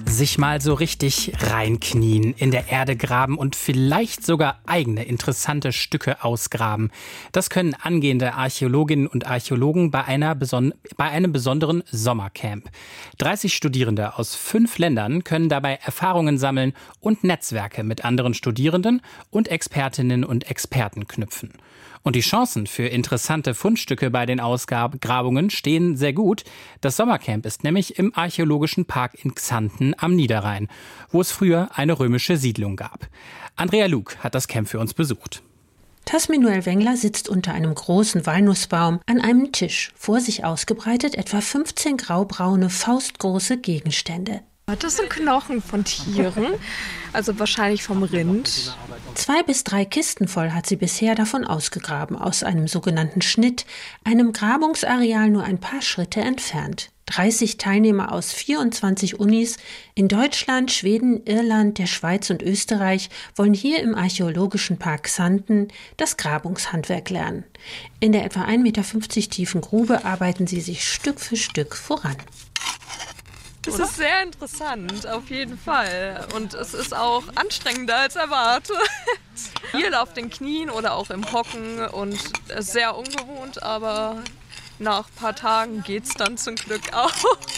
Sich mal so richtig reinknien, in der Erde graben und vielleicht sogar eigene interessante Stücke ausgraben. Das können angehende Archäologinnen und Archäologen bei einem besonderen Sommercamp. 30 Studierende aus 5 Ländern können dabei Erfahrungen sammeln und Netzwerke mit anderen Studierenden und Expertinnen und Experten knüpfen. Und die Chancen für interessante Fundstücke bei den Ausgrabungen stehen sehr gut. Das Sommercamp ist nämlich im Archäologischen Park in Xanten am Niederrhein, wo es früher eine römische Siedlung gab. Andrea Luke hat das Camp für uns besucht. Tasminuel Wengler sitzt unter einem großen Walnussbaum an einem Tisch, vor sich ausgebreitet etwa 15 graubraune, faustgroße Gegenstände. Das sind Knochen von Tieren, also wahrscheinlich vom Rind. 2 bis 3 Kisten voll hat sie bisher davon ausgegraben, aus einem sogenannten Schnitt, einem Grabungsareal nur ein paar Schritte entfernt. 30 Teilnehmer aus 24 Unis in Deutschland, Schweden, Irland, der Schweiz und Österreich wollen hier im Archäologischen Park Xanten das Grabungshandwerk lernen. In der etwa 1,50 Meter tiefen Grube arbeiten sie sich Stück für Stück voran. Es ist sehr interessant, auf jeden Fall. Und es ist auch anstrengender als erwartet. Viel auf den Knien oder auch im Hocken und sehr ungewohnt, aber nach ein paar Tagen geht's dann zum Glück auch.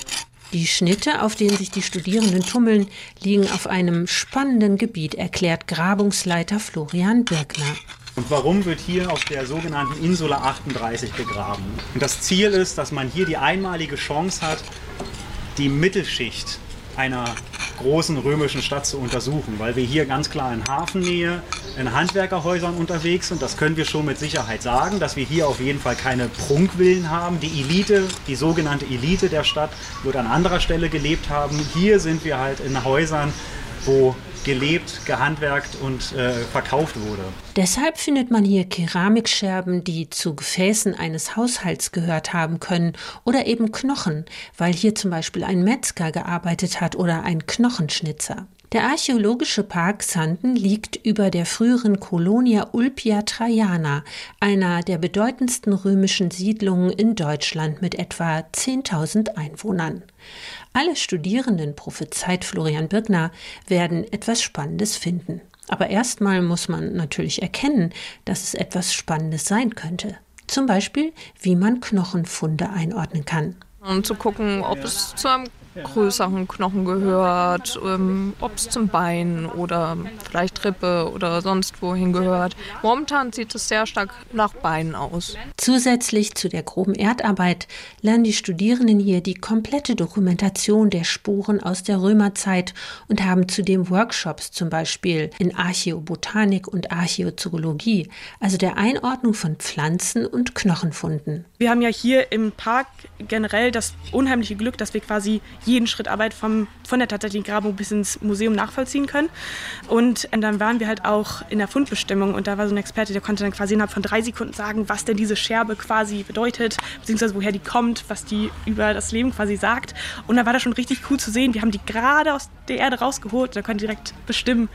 Die Schnitte, auf denen sich die Studierenden tummeln, liegen auf einem spannenden Gebiet, erklärt Grabungsleiter Florian Birkner. Und warum wird hier auf der sogenannten Insula 38 gegraben? Und das Ziel ist, dass man hier die einmalige Chance hat, die Mittelschicht einer großen römischen Stadt zu untersuchen, weil wir hier ganz klar in Hafennähe, in Handwerkerhäusern unterwegs sind. Das können wir schon mit Sicherheit sagen, dass wir hier auf jeden Fall keine Prunkvillen haben. Die Elite, die sogenannte Elite der Stadt, wird an anderer Stelle gelebt haben. Hier sind wir halt in Häusern, wo gelebt, gehandwerkt und verkauft wurde. Deshalb findet man hier Keramikscherben, die zu Gefäßen eines Haushalts gehört haben können, oder eben Knochen, weil hier zum Beispiel ein Metzger gearbeitet hat oder ein Knochenschnitzer. Der Archäologische Park Xanten liegt über der früheren Colonia Ulpia Traiana, einer der bedeutendsten römischen Siedlungen in Deutschland mit etwa 10.000 Einwohnern. Alle Studierenden, prophezeit Florian Birkner, werden etwas Spannendes finden. Aber erstmal muss man natürlich erkennen, dass es etwas Spannendes sein könnte. Zum Beispiel, wie man Knochenfunde einordnen kann. Um zu gucken, ob es zu einem größeren Knochen gehört, ob es zum Bein oder vielleicht Rippe oder sonst wohin gehört. Momentan sieht es sehr stark nach Beinen aus. Zusätzlich zu der groben Erdarbeit lernen die Studierenden hier die komplette Dokumentation der Spuren aus der Römerzeit und haben zudem Workshops, zum Beispiel in Archäobotanik und Archäozoologie, also der Einordnung von Pflanzen und Knochenfunden. Wir haben ja hier im Park generell das unheimliche Glück, dass wir quasi jeden Schritt Arbeit von der tatsächlichen Grabung bis ins Museum nachvollziehen können. Und dann waren wir halt auch in der Fundbestimmung und da war so ein Experte, der konnte dann quasi innerhalb von 3 Sekunden sagen, was denn diese Scherbe quasi bedeutet, beziehungsweise woher die kommt, was die über das Leben quasi sagt. Und da war das schon richtig cool zu sehen. Wir haben die gerade aus der Erde rausgeholt und da konnte direkt bestimmen.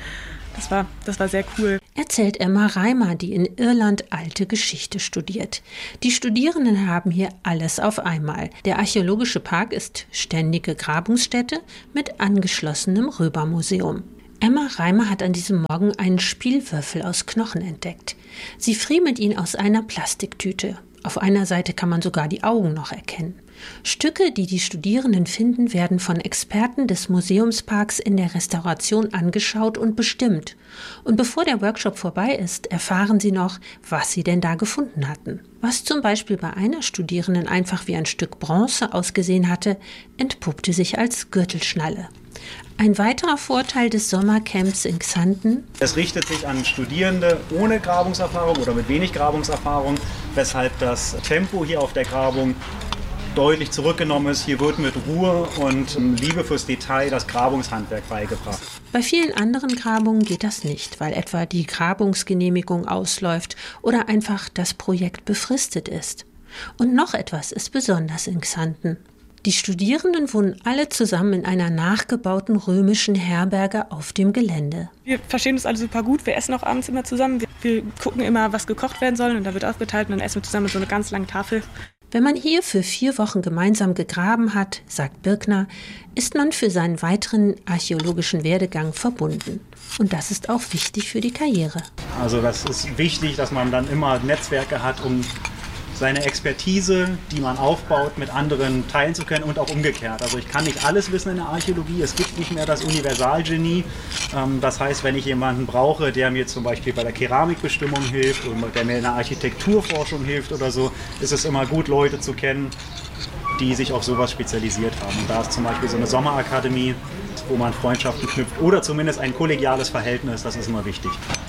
Das war sehr cool. Erzählt Emma Reimer, die in Irland alte Geschichte studiert. Die Studierenden haben hier alles auf einmal. Der Archäologische Park ist ständige Grabungsstätte mit angeschlossenem Römermuseum. Emma Reimer hat an diesem Morgen einen Spielwürfel aus Knochen entdeckt. Sie friemelt ihn aus einer Plastiktüte. Auf einer Seite kann man sogar die Augen noch erkennen. Stücke, die die Studierenden finden, werden von Experten des Museumsparks in der Restauration angeschaut und bestimmt. Und bevor der Workshop vorbei ist, erfahren sie noch, was sie denn da gefunden hatten. Was zum Beispiel bei einer Studierenden einfach wie ein Stück Bronze ausgesehen hatte, entpuppte sich als Gürtelschnalle. Ein weiterer Vorteil des Sommercamps in Xanten: Es richtet sich an Studierende ohne Grabungserfahrung oder mit wenig Grabungserfahrung, weshalb das Tempo hier auf der Grabung deutlich zurückgenommen ist. Hier wird mit Ruhe und Liebe fürs Detail das Grabungshandwerk beigebracht. Bei vielen anderen Grabungen geht das nicht, weil etwa die Grabungsgenehmigung ausläuft oder einfach das Projekt befristet ist. Und noch etwas ist besonders in Xanten. Die Studierenden wohnen alle zusammen in einer nachgebauten römischen Herberge auf dem Gelände. Wir verstehen uns alle super gut. Wir essen auch abends immer zusammen. Wir gucken immer, was gekocht werden soll und da wird aufgeteilt und dann essen wir zusammen so eine ganz lange Tafel. Wenn man hier für 4 Wochen gemeinsam gegraben hat, sagt Birkner, ist man für seinen weiteren archäologischen Werdegang verbunden. Und das ist auch wichtig für die Karriere. Also das ist wichtig, dass man dann immer Netzwerke hat, um seine Expertise, die man aufbaut, mit anderen teilen zu können und auch umgekehrt. Also ich kann nicht alles wissen in der Archäologie, es gibt nicht mehr das Universalgenie. Das heißt, wenn ich jemanden brauche, der mir zum Beispiel bei der Keramikbestimmung hilft oder der mir in der Architekturforschung hilft oder so, ist es immer gut, Leute zu kennen, die sich auf sowas spezialisiert haben. Und da ist zum Beispiel so eine Sommerakademie, wo man Freundschaften knüpft oder zumindest ein kollegiales Verhältnis, das ist immer wichtig.